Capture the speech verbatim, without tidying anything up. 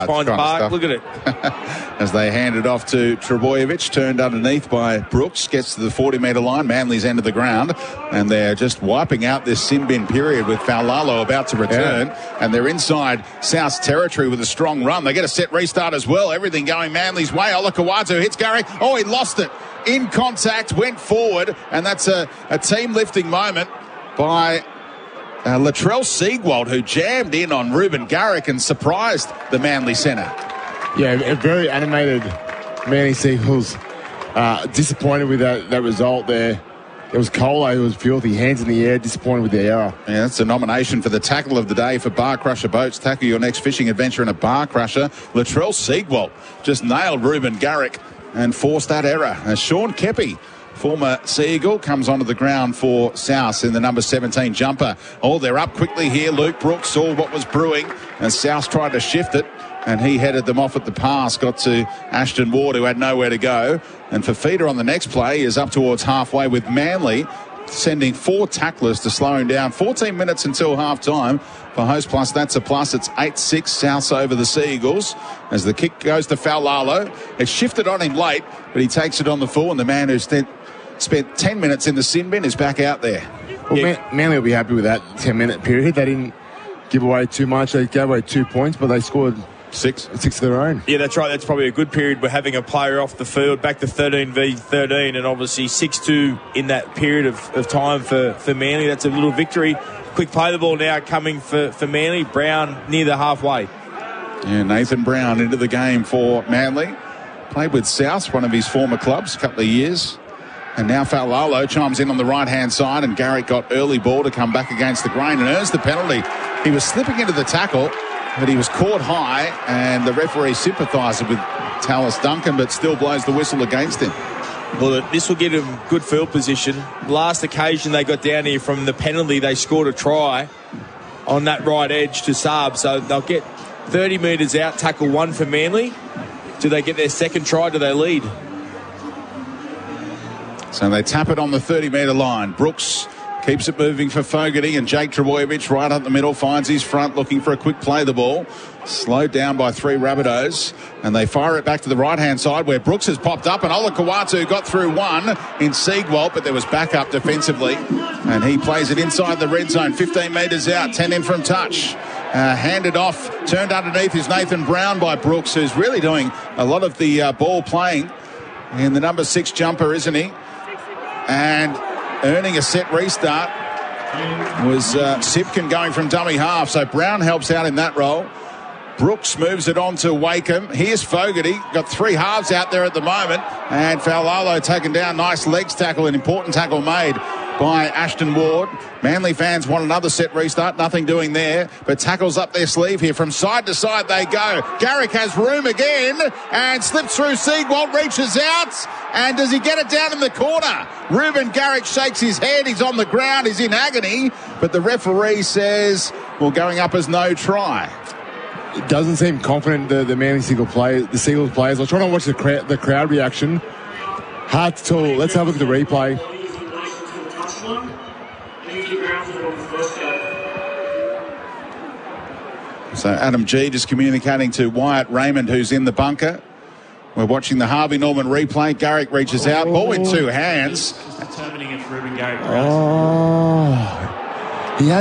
Find the park, look at it. As they hand it off to Trebojevic, turned underneath by Brooks, gets to the forty metre line, Manly's end of the ground, and they're just wiping out this sin bin period with Faulalo about to return, yeah. and they're inside South's territory with a strong run. They get a set restart as well, everything going Manly's way. Olakau'atu hits Gary, oh, he lost it. In contact, went forward, and that's a, a team-lifting moment by Uh, Latrell Siegwald, who jammed in on Ruben Garrick and surprised the Manly centre. Yeah, a very animated Manly Seagulls. Uh, disappointed with that, that result there. It was Colo who was filthy, hands in the air, disappointed with the error. Yeah, that's a nomination for the tackle of the day for Bar Crusher Boats. Tackle your next fishing adventure in a Bar Crusher. Latrell Siegwald just nailed Ruben Garrick and forced that error. As Sean Kepi, former Seagull, comes onto the ground for South in the number seventeen jumper. Oh, they're up quickly here. Luke Brooks saw what was brewing and South tried to shift it, and he headed them off at the pass. Got to Ashton Ward, who had nowhere to go. And Fafita on the next play is up towards halfway with Manly sending four tacklers to slow him down. fourteen minutes until half-time for Host Plus. That's a plus. It's eight six Souths over the Seagulls as the kick goes to Faulalo. It's shifted on him late, but he takes it on the full, and the man who's spent ten minutes in the sin bin is back out there. Well, yeah. Man- Manly will be happy with that ten-minute period. They didn't give away too much. They gave away two points, but they scored six six of their own. Yeah, that's right. That's probably a good period. We're having a player off the field, back to thirteen v thirteen, and obviously six two in that period of, of time for, for Manly. That's a little victory. Quick play the ball now coming for, for Manly. Brown near the halfway. Yeah, Nathan Brown into the game for Manly. Played with South, one of his former clubs, a couple of years. And now Faulalo chimes in on the right-hand side, and Garrick got early ball to come back against the grain and earns the penalty. He was slipping into the tackle, but he was caught high, and the referee sympathised with Tallis Duncan, but still blows the whistle against him. Well, this will give him good field position. Last occasion they got down here from the penalty, they scored a try on that right edge to Saab, so they'll get thirty metres out, tackle one for Manly. Do they get their second try? Do they lead? So they tap it on the thirty metre line. Brooks keeps it moving for Fogarty, and Jake Trebojevic right up the middle finds his front, looking for a quick play the ball. Slowed down by three Rabbitohs, and they fire it back to the right-hand side where Brooks has popped up, and Olakau'atu got through one in Siegwald, but there was backup defensively, and he plays it inside the red zone, fifteen metres out, ten in from touch. Uh, handed off, turned underneath is Nathan Brown by Brooks, who's really doing a lot of the uh, ball playing in the number six jumper, isn't he? And earning a set restart was uh, Sipkin going from dummy half. So Brown helps out in that role. Brooks moves it on to Wakeham. Here's Fogarty. Got three halves out there at the moment. And Faulalo taken down. Nice legs tackle, an important tackle made by Ashton Ward. Manly fans want another set restart. Nothing doing there, but tackles up their sleeve here. From side to side they go. Garrick has room again and slips through Siegwald, reaches out, and does he get it down in the corner? Ruben Garrick shakes his head. He's on the ground. He's in agony, but the referee says, well, going up as no try. It doesn't seem confident, the, the Manly Seagull play, the Seagulls players. I was trying to watch the, cra- the crowd reaction. Hard to tell. Let's have a look at the replay. So Adam G just communicating to Wyatt Raymond, who's in the bunker. We're watching the Harvey Norman replay. Garrick reaches out, ball in two hands. Determining if Ruben Garrick. Oh.